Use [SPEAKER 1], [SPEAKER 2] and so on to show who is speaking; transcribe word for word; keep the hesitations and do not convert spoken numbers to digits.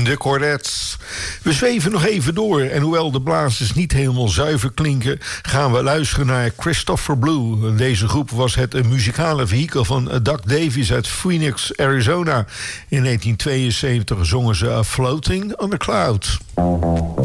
[SPEAKER 1] De Chordettes. We zweven nog even door en hoewel de blazers niet helemaal zuiver klinken, gaan we luisteren naar Christopher Blue. Deze groep was het muzikale vehikel van Doug Davies uit Phoenix, Arizona. In negentien tweeënzeventig zongen ze Floating on a Cloud.